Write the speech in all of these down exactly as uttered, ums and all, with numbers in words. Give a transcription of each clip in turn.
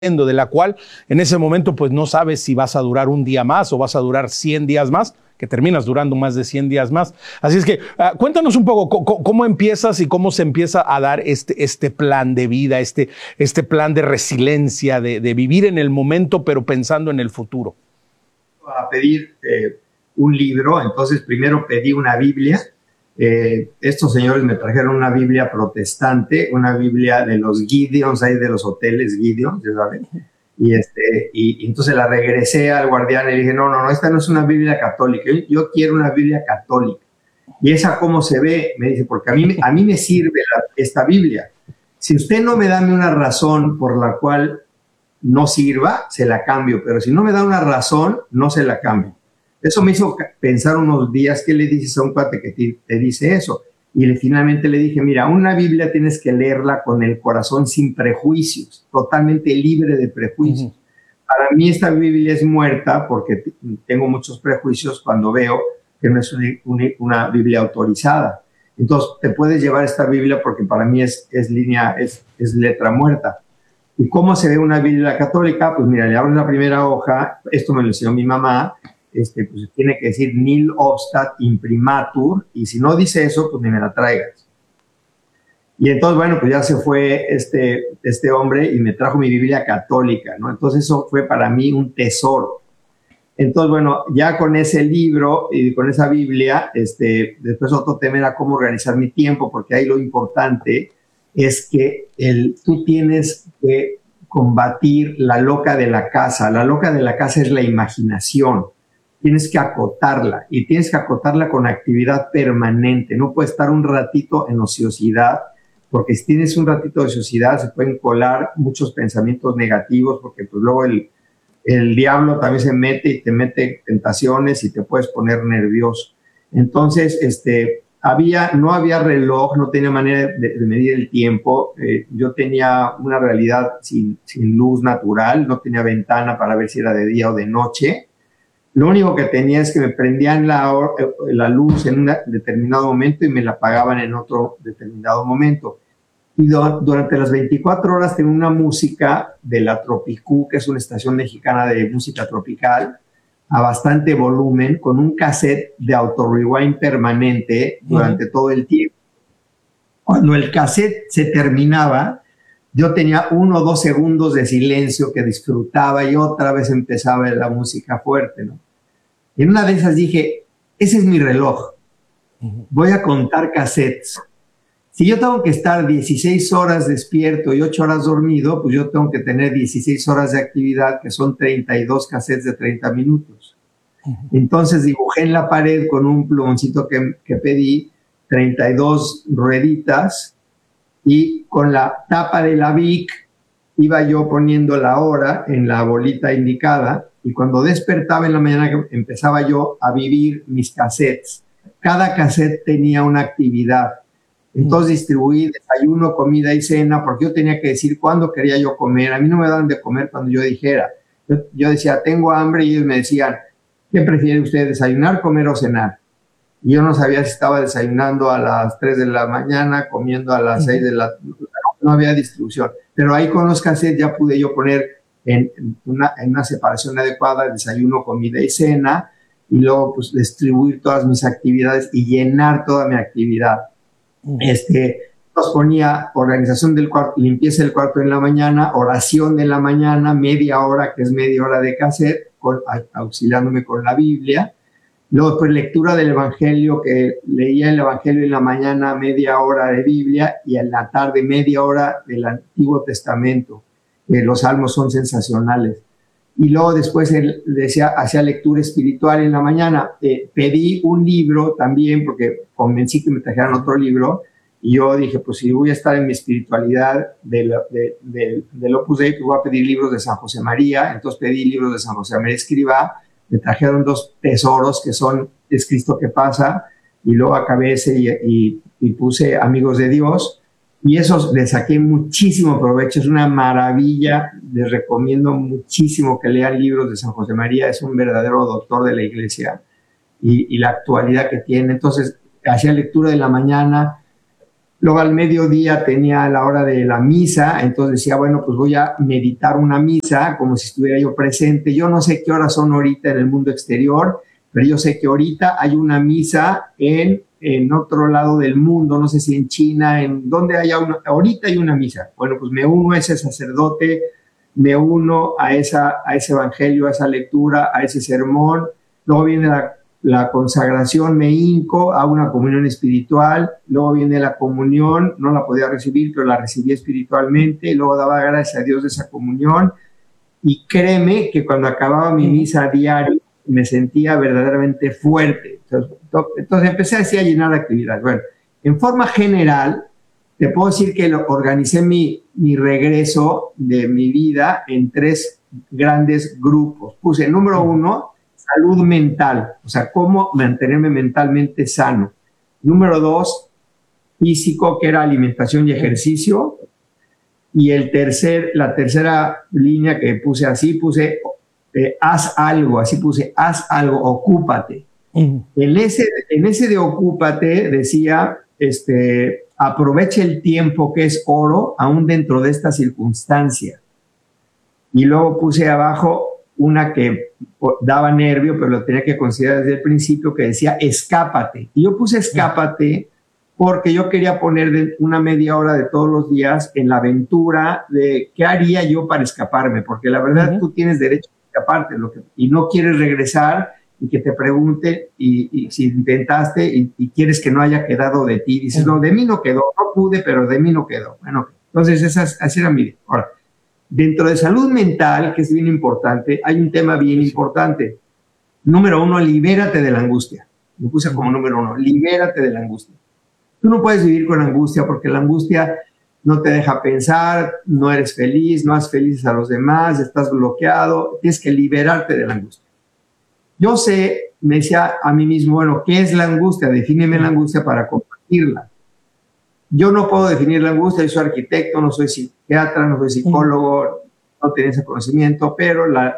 de la cual en ese momento pues no sabes si vas a durar un día más o vas a durar cien días más, que terminas durando más de cien días más. Así es que uh, cuéntanos un poco cómo, cómo empiezas y cómo se empieza a dar este, este plan de vida, este, este plan de resiliencia, de, de vivir en el momento pero pensando en el futuro. A pedir eh, un libro, entonces primero pedí una Biblia. Eh, estos señores me trajeron una Biblia protestante, una Biblia de los Gideons, ahí de los hoteles Gideon, ya saben, y, este, y, y entonces la regresé al guardián y le dije, no, no, no, esta no es una Biblia católica, yo, yo quiero una Biblia católica. ¿Y esa cómo se ve? Me dice, porque a mí, a mí me sirve la, esta Biblia. Si usted no me da una razón por la cual no sirva, se la cambio, pero si no me da una razón, no se la cambio. Eso me hizo pensar unos días, ¿qué le dices a un cuate que te, te dice eso? Y le, finalmente le dije, mira, una Biblia tienes que leerla con el corazón sin prejuicios, totalmente libre de prejuicios. Uh-huh. Para mí esta Biblia es muerta porque t- tengo muchos prejuicios cuando veo que no es una, una, una Biblia autorizada. Entonces, te puedes llevar esta Biblia porque para mí es, es línea, es, es letra muerta. ¿Y cómo se ve una Biblia católica? Pues mira, le abres la primera hoja, esto me lo enseñó mi mamá, Este, pues tiene que decir nil obstat imprimatur, y si no dice eso, pues ni me la traigas. Y entonces, bueno, pues ya se fue este, este hombre y me trajo mi Biblia católica, ¿no? Entonces eso fue para mí un tesoro. Entonces, bueno, ya con ese libro y con esa Biblia, este, después otro tema era cómo organizar mi tiempo, porque ahí lo importante es que el, tú tienes que combatir la loca de la casa. La loca de la casa es la imaginación. Tienes que acotarla y tienes que acotarla con actividad permanente. No puedes estar un ratito en ociosidad, porque si tienes un ratito de ociosidad se pueden colar muchos pensamientos negativos, porque pues luego el, el diablo también se mete y te mete tentaciones y te puedes poner nervioso. Entonces, este, había, no había reloj, no tenía manera de, de medir el tiempo. Eh, yo tenía una realidad sin, sin luz natural, no tenía ventana para ver si era de día o de noche. Lo único que tenía es que me prendían la, la luz en un determinado momento y me la apagaban en otro determinado momento. Y do, durante las veinticuatro horas tenía una música de la Tropicú, que es una estación mexicana de música tropical, a bastante volumen, con un cassette de auto-rewind permanente durante uh-huh. todo el tiempo. Cuando el cassette se terminaba, yo tenía uno o dos segundos de silencio que disfrutaba y otra vez empezaba la música fuerte, ¿no? Y en una de esas dije, ese es mi reloj. Voy a contar cassettes. Si yo tengo que estar dieciséis horas despierto y ocho horas dormido, pues yo tengo que tener dieciséis horas de actividad, que son treinta y dos cassettes de treinta minutos. Entonces dibujé en la pared con un plumoncito que, que pedí, treinta y dos rueditas, y con la tapa de la Bic iba yo poniendo la hora en la bolita indicada, y cuando despertaba en la mañana empezaba yo a vivir mis cassettes. Cada cassette tenía una actividad. Entonces distribuí desayuno, comida y cena, porque yo tenía que decir cuándo quería yo comer. A mí no me daban de comer cuando yo dijera. Yo, yo decía, tengo hambre, y ellos me decían, ¿qué prefiere usted, desayunar, comer o cenar? Y yo no sabía si estaba desayunando a las tres de la mañana, comiendo a las seis de la... No había distribución. Pero ahí con los cassettes ya pude yo poner en una, en una separación adecuada desayuno, comida y cena, y luego pues distribuir todas mis actividades y llenar toda mi actividad. Uh-huh. Este, pues ponía organización del cuarto, limpieza del cuarto en la mañana, oración de la mañana, media hora, que es media hora de cassette, con, auxiliándome con la Biblia. Luego, pues, lectura del Evangelio, que leía el Evangelio en la mañana, media hora de Biblia, y en la tarde, media hora del Antiguo Testamento. Eh, los salmos son sensacionales. Y luego después él decía, hacía lectura espiritual en la mañana. Eh, pedí un libro también, porque convencí que me trajeran otro libro, y yo dije, pues si voy a estar en mi espiritualidad del de, de, de Opus Dei, pues voy a pedir libros de San José María. Entonces pedí libros de San José María Escrivá. Me trajeron dos tesoros que son Es Cristo que pasa, y luego acabé ese y, y, y puse Amigos de Dios, y esos les saqué muchísimo provecho. Es una maravilla, les recomiendo muchísimo que lean libros de San José María. Es un verdadero doctor de la iglesia y, y la actualidad que tiene. Entonces hacía lectura de la mañana, Luego al mediodía tenía la hora de la misa, entonces decía, bueno, pues voy a meditar una misa como si estuviera yo presente. Yo no sé qué horas son ahorita en el mundo exterior, pero yo sé que ahorita hay una misa en, en otro lado del mundo, no sé si en China, en donde haya una, ahorita hay una misa. Bueno, pues me uno a ese sacerdote, me uno a, esa, a ese evangelio, a esa lectura, a ese sermón. Luego viene la La consagración, me hinco a una comunión espiritual, luego viene la comunión, no la podía recibir, pero la recibí espiritualmente, luego daba gracias a Dios de esa comunión, y créeme que cuando acababa mi misa diaria me sentía verdaderamente fuerte. Entonces, entonces empecé así a llenar actividades. Bueno, en forma general, te puedo decir que lo, organicé mi, mi regreso de mi vida en tres grandes grupos. Puse, número uno, salud mental, o sea, cómo mantenerme mentalmente sano. Número dos, físico, que era alimentación y ejercicio. Y el tercer, la tercera línea que puse así, puse eh, haz algo, así puse haz algo, ocúpate. Uh-huh. En ese, en ese de ocúpate decía, este, aproveche el tiempo que es oro, aún dentro de esta circunstancia. Y luego puse abajo una que daba nervio, pero lo tenía que considerar desde el principio, que decía escápate. Y yo puse escápate porque yo quería poner de una media hora de todos los días en la aventura de qué haría yo para escaparme, porque la verdad uh-huh. tú tienes derecho a escaparte lo que, y no quieres regresar y que te pregunte y, y si intentaste y, y quieres que no haya quedado de ti. Dices, uh-huh. no, de mí no quedó, no pude, pero de mí no quedó. Bueno, entonces esa, así era mi... Ahora, dentro de salud mental, que es bien importante, hay un tema bien importante. Número uno, libérate de la angustia. Me puse como número uno, libérate de la angustia. Tú no puedes vivir con angustia porque la angustia no te deja pensar, no eres feliz, no haces felices a los demás, estás bloqueado, tienes que liberarte de la angustia. Yo sé, me decía a mí mismo, bueno, ¿qué es la angustia? Defíneme la angustia para compartirla. Yo no puedo definir la angustia, yo soy arquitecto, no soy psiquiatra, no soy psicólogo, no tengo ese conocimiento, pero la,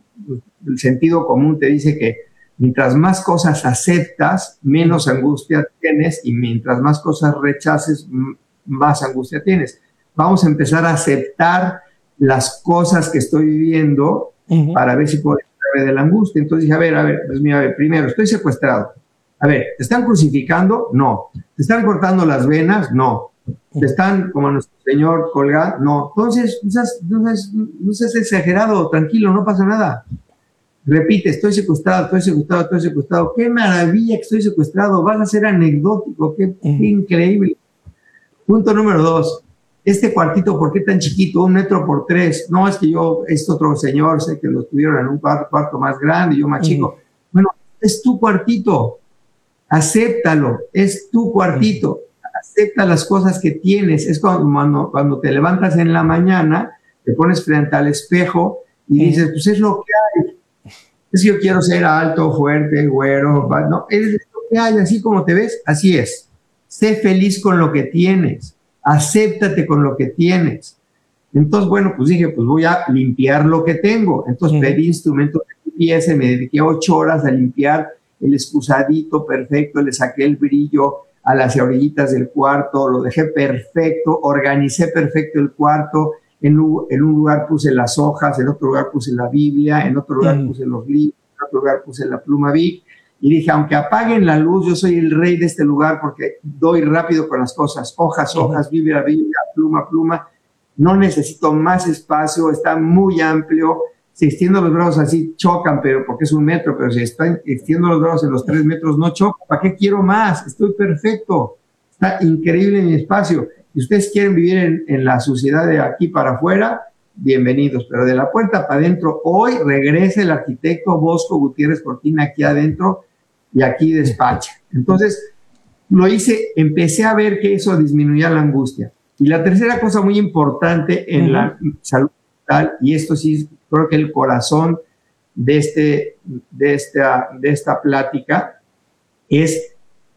el sentido común te dice que mientras más cosas aceptas, menos angustia tienes, y mientras más cosas rechaces, más angustia tienes. Vamos a empezar a aceptar las cosas que estoy viviendo uh-huh. para ver si puedo librarme de la angustia. Entonces dije, a ver, a ver, pues mira, a ver, primero, estoy secuestrado. A ver, ¿te están crucificando? No. ¿Te están cortando las venas? No. ¿Te están, como nuestro Señor, colgando? No. Entonces, no seas, no seas, no seas exagerado, tranquilo, no pasa nada. Repite, estoy secuestrado, estoy secuestrado, estoy secuestrado. ¡Qué maravilla que estoy secuestrado! Vas a ser anecdótico, qué, qué increíble. Punto número dos. Este cuartito, ¿por qué tan chiquito? Un metro por tres. No, es que yo, este otro señor, sé que lo tuvieron en un cuarto, cuarto más grande, yo más chico. Uh-huh. Bueno, es tu cuartito. Acéptalo, es tu cuartito, acepta las cosas que tienes. Es cuando, cuando te levantas en la mañana, te pones frente al espejo y dices, pues es lo que hay. Es que yo quiero ser alto, fuerte, güero, no, es lo que hay, así como te ves, así es. Sé feliz con lo que tienes, acéptate con lo que tienes. Entonces, bueno, pues dije, pues voy a limpiar lo que tengo. Entonces uh-huh. pedí instrumentos de limpieza, me dediqué ocho horas a limpiar el excusadito perfecto, le saqué el brillo a las orillitas del cuarto, lo dejé perfecto, organicé perfecto el cuarto, en un, en un lugar puse las hojas, en otro lugar puse la Biblia, en otro lugar puse los libros, en otro lugar puse la pluma Bic, y dije, aunque apaguen la luz, yo soy el rey de este lugar porque doy rápido con las cosas, hojas, hojas, Biblia, Biblia, pluma, pluma, no necesito más espacio, está muy amplio. Si extiendo los brazos así, chocan, pero porque es un metro, pero si están extiendo los brazos en los tres metros, no chocan. ¿Para qué quiero más? Estoy perfecto. Está increíble mi espacio. Si ustedes quieren vivir en, en la suciedad de aquí para afuera, bienvenidos. Pero de la puerta para adentro, hoy regresa el arquitecto Bosco Gutiérrez Cortina aquí adentro y aquí despacha. Entonces, lo hice, empecé a ver que eso disminuía la angustia. Y la tercera cosa muy importante en uh-huh. la salud mental, y esto sí creo que el corazón de, este, de, esta, de esta plática es,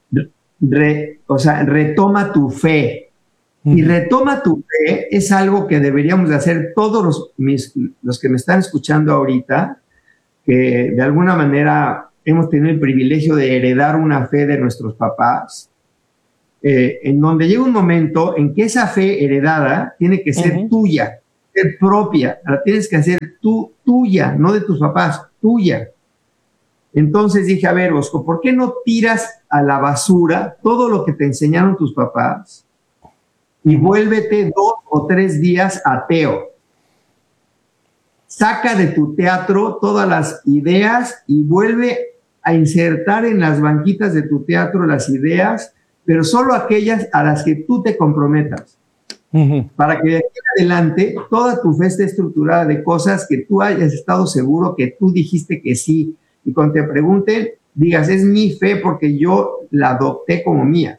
re, o sea, retoma tu fe. Uh-huh. Y retoma tu fe es algo que deberíamos de hacer todos los, mis, los que me están escuchando ahorita, que de alguna manera hemos tenido el privilegio de heredar una fe de nuestros papás. eh, en donde llega un momento en que esa fe heredada tiene que ser uh-huh. tuya, ser propia, la tienes que hacer tú, tuya, no de tus papás, tuya. Entonces dije, a ver, Bosco, ¿por qué no tiras a la basura todo lo que te enseñaron tus papás y vuélvete dos o tres días ateo? Saca de tu teatro todas las ideas y vuelve a insertar en las banquitas de tu teatro las ideas, pero solo aquellas a las que tú te comprometas. Uh-huh. Para que de aquí en adelante toda tu fe esté estructurada de cosas que tú hayas estado seguro que tú dijiste que sí. Y cuando te pregunten, digas, es mi fe porque yo la adopté como mía.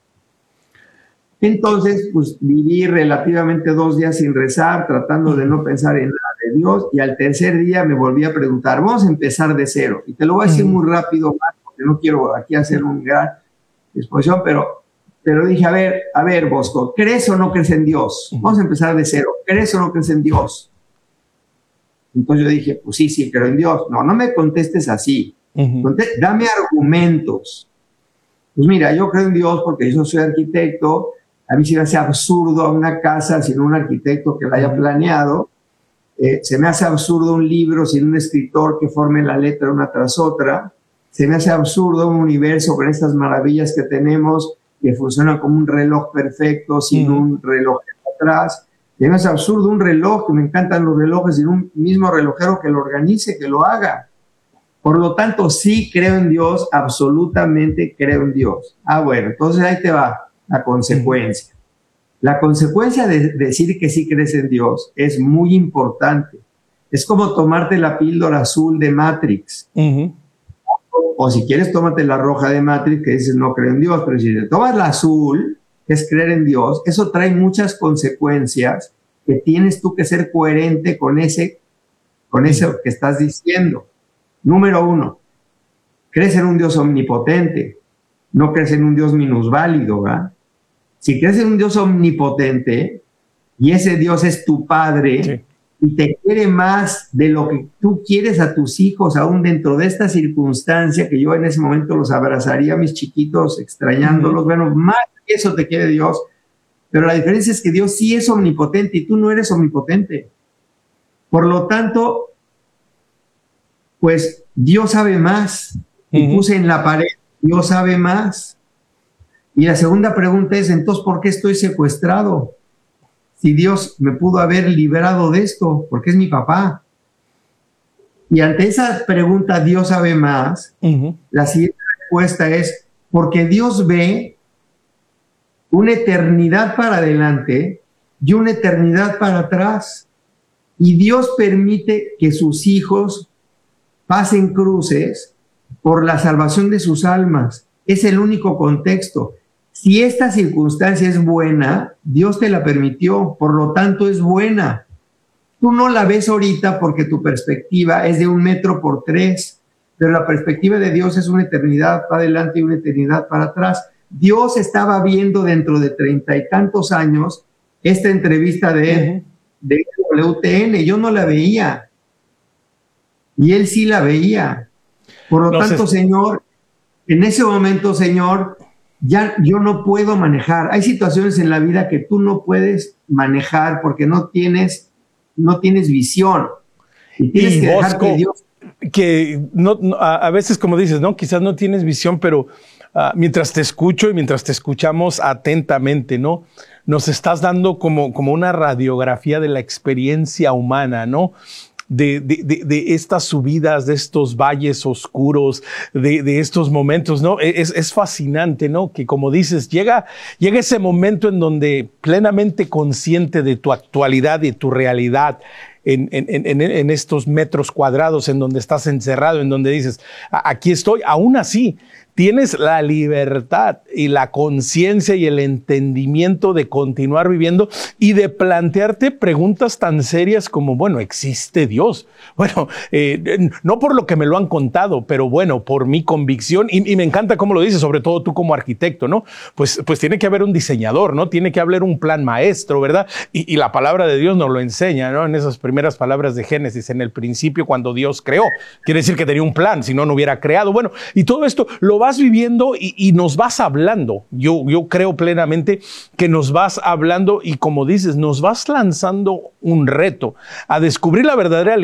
Entonces, pues viví relativamente dos días sin rezar, tratando de no pensar en nada de Dios, y al tercer día me volví a preguntar, vamos a empezar de cero. Y te lo voy a decir muy rápido, porque no quiero aquí hacer una gran exposición, pero, pero dije, a ver, a ver, Bosco, ¿crees o no crees en Dios? Vamos a empezar de cero. ¿Crees o no crees en Dios? Entonces yo dije, pues sí, sí, creo en Dios. No, no me contestes así. Uh-huh. Conté- dame argumentos. Pues mira, yo creo en Dios porque yo soy arquitecto. A mí se me hace absurdo una casa sin un arquitecto que la haya planeado. Eh, se me hace absurdo un libro sin un escritor que forme la letra una tras otra. Se me hace absurdo un universo con estas maravillas que tenemos que funcionan como un reloj perfecto sin uh-huh. un reloj atrás. Se me hace absurdo un reloj, que me encantan los relojes, sin un mismo relojero que lo organice, que lo haga. Por lo tanto, sí creo en Dios, absolutamente creo en Dios. Ah, bueno, entonces ahí te va la consecuencia. La consecuencia de decir que sí crees en Dios es muy importante. Es como tomarte la píldora azul de Matrix. Uh-huh. O, o si quieres, tómate la roja de Matrix, que dices no creo en Dios. Pero si te tomas la azul, que es creer en Dios, eso trae muchas consecuencias que tienes tú que ser coherente con ese, con eso que estás diciendo. Número uno, crees en un Dios omnipotente, no crees en un Dios minusválido, ¿verdad? Si crees en un Dios omnipotente y ese Dios es tu Padre sí. y te quiere más de lo que tú quieres a tus hijos, aún dentro de esta circunstancia, que yo en ese momento los abrazaría a mis chiquitos extrañándolos, uh-huh. bueno, más que eso te quiere Dios, pero la diferencia es que Dios sí es omnipotente y tú no eres omnipotente. Por lo tanto, pues Dios sabe más. Uh-huh. Y puse en la pared, Dios sabe más. Y la segunda pregunta es, entonces, ¿por qué estoy secuestrado? Si Dios me pudo haber librado de esto, porque es mi papá. Y ante esa pregunta, Dios sabe más, uh-huh. la siguiente respuesta es, porque Dios ve una eternidad para adelante y una eternidad para atrás. Y Dios permite que sus hijos pasen cruces por la salvación de sus almas. Es el único contexto. Si esta circunstancia es buena, Dios te la permitió, por lo tanto es buena. Tú no la ves ahorita porque tu perspectiva es de un metro por tres, pero la perspectiva de Dios es una eternidad para adelante y una eternidad para atrás. Dios estaba viendo dentro de treinta y tantos años esta entrevista de él, uh-huh. de W T N, yo no la veía. Y él sí la veía. Por lo no tanto, sé. Señor, en ese momento, Señor, ya yo no puedo manejar. Hay situaciones en la vida que tú no puedes manejar porque no tienes, no tienes visión. Y tienes y que Bosco, dejar que Dios... Que no, no, a, a veces, como dices, ¿no? Quizás no tienes visión, pero uh, mientras te escucho y mientras te escuchamos atentamente, ¿no? Nos estás dando como, como una radiografía de la experiencia humana, ¿no? De, de, de, de estas subidas, de estos valles oscuros, de, de estos momentos, ¿no? Es, es fascinante, ¿no? Que como dices, llega, llega ese momento en donde plenamente consciente de tu actualidad y tu realidad, en, en, en, en estos metros cuadrados en donde estás encerrado, en donde dices, aquí estoy, aún así, tienes la libertad y la conciencia y el entendimiento de continuar viviendo y de plantearte preguntas tan serias como, bueno, ¿existe Dios? Bueno, eh, no por lo que me lo han contado, pero bueno, por mi convicción, y, y me encanta cómo lo dices, sobre todo tú como arquitecto, ¿no? Pues, pues tiene que haber un diseñador, ¿no? Tiene que haber un plan maestro, ¿verdad? Y, y la palabra de Dios nos lo enseña, ¿no? En esas primeras palabras de Génesis, en el principio cuando Dios creó. Quiere decir que tenía un plan, si no, no hubiera creado. Bueno, y todo esto lo vas viviendo y, y nos vas hablando. Yo, yo creo plenamente que nos vas hablando y, como dices, nos vas lanzando un reto a descubrir la verdadera